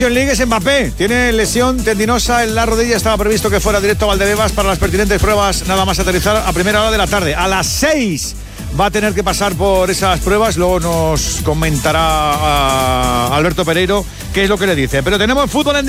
League es Mbappé, tiene lesión tendinosa en la rodilla, estaba previsto que fuera directo a Valdebebas para las pertinentes pruebas, nada más aterrizar a primera hora de la tarde. A las 6 va a tener que pasar por esas pruebas, luego nos comentará Alberto Pereiro qué es lo que le dice. Pero tenemos fútbol en